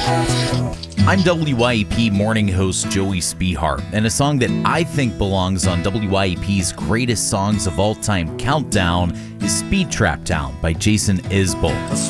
I'm WYEP morning host Joey Spehar, and a song that I think belongs on WYEP's Greatest Songs of All Time countdown is Speed Trap Town by Jason Isbell.